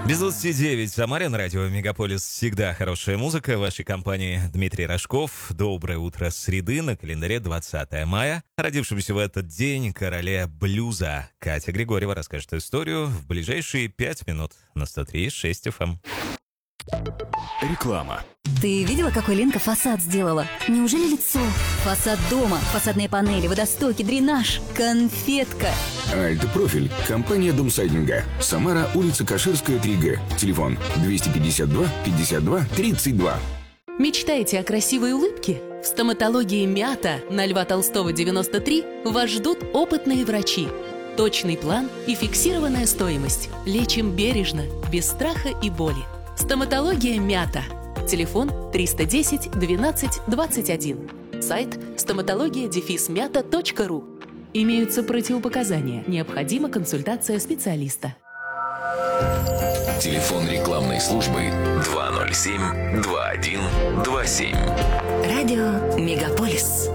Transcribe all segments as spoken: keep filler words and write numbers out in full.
Без двадцати девять в Самаре на радио «Мегаполис» всегда хорошая музыка. В вашей компании Дмитрий Рожков. Доброе утро среды, на календаре двадцатое мая. Родившемся в этот день короле блюза Катя Григорьева расскажет историю в ближайшие пять минут на сто три и шесть эф эм. Реклама. Ты видела, какой Ленка фасад сделала? Неужели лицо? Фасад дома, фасадные панели, водостоки, дренаж, конфетка. Альт-профиль. Компания Домсайдинга. Самара, улица Каширская, три гэ. Телефон двести пятьдесят два пятьдесят два тридцать два. Мечтаете о красивой улыбке? В стоматологии «Мята» на Льва Толстого, девяносто три вас ждут опытные врачи. Точный план и фиксированная стоимость. Лечим бережно, без страха и боли. Стоматология «Мята». Телефон триста десять двенадцать двадцать один. Сайт стоматология дефис мята точка ру. Имеются противопоказания. Необходима консультация специалиста. Телефон рекламной службы два ноль семь два один два семь. Радио «Мегаполис».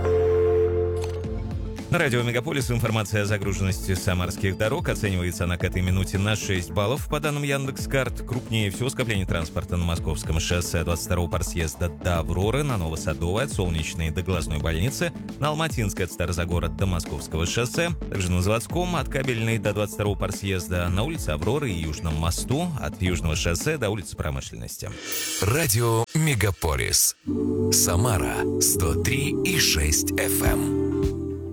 На радио «Мегаполис» информация о загруженности самарских дорог. Оценивается она к этой минуте на шесть баллов. По данным Яндекс.Карт, крупнее всего скопление транспорта на Московском шоссе двадцать второго партсъезда до Авроры, на Новосадовой от Солнечной до Глазной больницы, на Алматинской от Старозагора до Московского шоссе, также на Заводском от Кабельной до двадцать второго партсъезда, на улице Авроры и Южном мосту от Южного шоссе до улицы Промышленности. Радио «Мегаполис». Самара сто три и шесть эф эм.